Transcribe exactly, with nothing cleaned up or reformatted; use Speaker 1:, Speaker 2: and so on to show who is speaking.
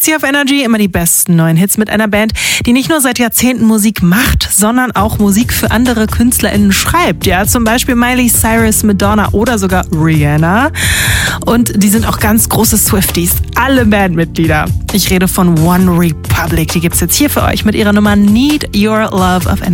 Speaker 1: jetzt hier auf Energy immer die besten neuen Hits mit einer Band, die nicht nur seit Jahrzehnten Musik macht, sondern auch Musik für andere KünstlerInnen schreibt. Ja, zum Beispiel Miley Cyrus, Madonna oder sogar Rihanna. Und die sind auch ganz große Swifties, alle Bandmitglieder. Ich rede von One Republic. Die gibt's jetzt hier für euch mit ihrer Nummer Need Your Love auf Energy.